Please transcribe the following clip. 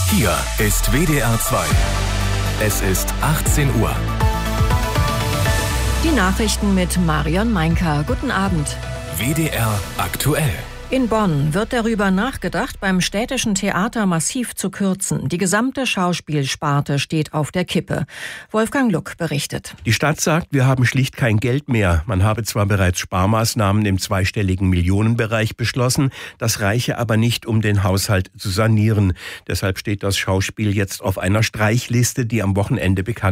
Hier ist WDR 2. Es ist 18 Uhr. Die Nachrichten mit Marion Meinker. Guten Abend. WDR aktuell. In Bonn wird darüber nachgedacht, beim Städtischen Theater massiv zu kürzen. Die gesamte Schauspielsparte steht auf der Kippe. Wolfgang Luck berichtet. Die Stadt sagt, wir haben schlicht kein Geld mehr. Man habe zwar bereits Sparmaßnahmen im zweistelligen Millionenbereich beschlossen, das reiche aber nicht, um den Haushalt zu sanieren. Deshalb steht das Schauspiel jetzt auf einer Streichliste, die am Wochenende bekannt